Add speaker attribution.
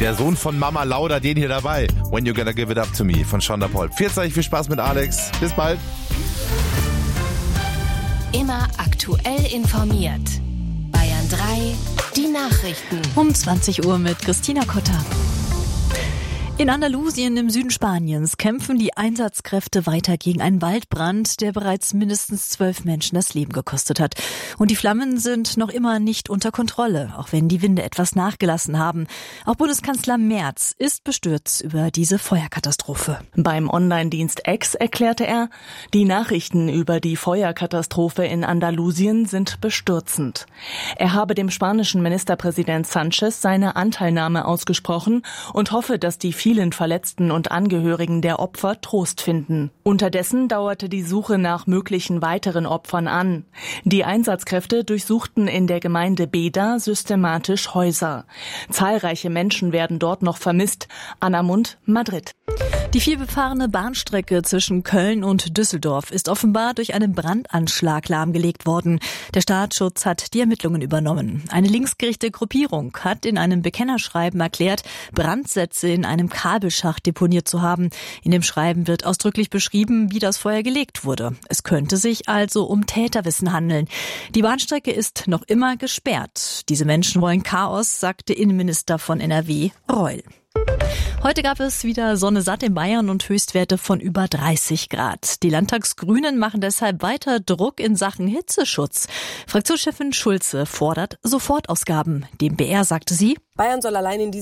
Speaker 1: Der Sohn von Mama Lauda, den hier dabei. When You Gonna Give It Up To Me von Shonda Paul. Viel Spaß mit Alex. Bis bald.
Speaker 2: Immer aktuell informiert. Bayern 3, die Nachrichten.
Speaker 3: Um 20 Uhr mit Christina Kotter. In Andalusien im Süden Spaniens kämpfen die Einsatzkräfte weiter gegen einen Waldbrand, der bereits mindestens 12 Menschen das Leben gekostet hat. Und die Flammen sind noch immer nicht unter Kontrolle, auch wenn die Winde etwas nachgelassen haben. Auch Bundeskanzler Merz ist bestürzt über diese Feuerkatastrophe.
Speaker 4: Beim Online-Dienst X erklärte er, die Nachrichten über die Feuerkatastrophe in Andalusien sind bestürzend. Er habe dem spanischen Ministerpräsident Sanchez seine Anteilnahme ausgesprochen und hoffe, dass die vielen Verletzten und Angehörigen der Opfer Trost finden. Unterdessen dauerte die Suche nach möglichen weiteren Opfern an. Die Einsatzkräfte durchsuchten in der Gemeinde Beda systematisch Häuser. Zahlreiche Menschen werden dort noch vermisst. Anna Mund, Madrid.
Speaker 3: Die vielbefahrene Bahnstrecke zwischen Köln und Düsseldorf ist offenbar durch einen Brandanschlag lahmgelegt worden. Der Staatsschutz hat die Ermittlungen übernommen. Eine linksgerichtete Gruppierung hat in einem Bekennerschreiben erklärt, Brandsätze in einem Kabelschacht deponiert zu haben. In dem Schreiben wird ausdrücklich beschrieben, wie das Feuer gelegt wurde. Es könnte sich also um Täterwissen handeln. Die Bahnstrecke ist noch immer gesperrt. Diese Menschen wollen Chaos, sagte Innenminister von NRW, Reul. Heute gab es wieder Sonne satt in Bayern und Höchstwerte von über 30 Grad. Die Landtagsgrünen machen deshalb weiter Druck in Sachen Hitzeschutz. Fraktionschefin Schulze fordert Sofortausgaben. Dem BR sagte sie:
Speaker 5: Bayern soll allein in diesem